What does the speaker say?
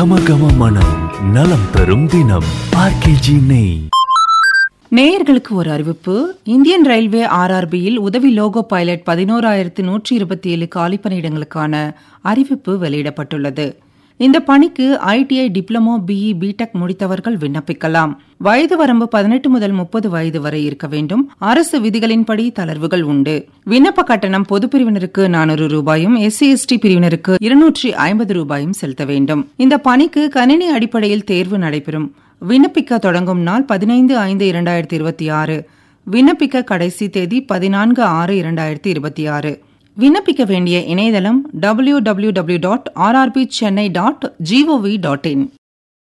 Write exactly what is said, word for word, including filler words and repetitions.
கம கம மனம் நலம் தரும் தினம் ஆர்கேஜி நெய். நேயர்களுக்கு ஒரு அறிவிப்பு. இந்தியன் ரயில்வே ஆர்ஆர்பியில் உதவி லோகோ பைலட் பதினோராயிரத்து நூற்றி இருபத்தி ஏழு காலிப்பணியிடங்களுக்கான அறிவிப்பு வெளியிடப்பட்டுள்ளது. இந்த பணிக்கு ஐடிஐ, டிப்ளமோ, பிஇ, பிடெக் முடித்தவர்கள் விண்ணப்பிக்கலாம். வயது வரம்பு பதினெட்டு முதல் முப்பது வயது வரை இருக்க வேண்டும். அரசு விதிகளின்படி தளர்வுகள் உண்டு. விண்ணப்ப கட்டணம் பொது பிரிவினருக்கு நானூறு ரூபாயும், எஸ்சி எஸ்டி பிரிவினருக்கு இருநூற்றி ஐம்பது ரூபாயும் செலுத்த வேண்டும். இந்த பணிக்கு கணினி அடிப்படையில் தேர்வு நடைபெறும். விண்ணப்பிக்க தொடங்கும் நாள் பதினைந்து ஐந்து இரண்டாயிரத்தி இருபத்தி ஆறு. விண்ணப்பிக்க கடைசி தேதி பதினான்கு ஆறு இரண்டாயிரத்தி இருபத்தி ஆறு. விண்ணப்பிக்க வேண்டிய இணையதளம் W W W dot R R B Chennai dot gov dot in.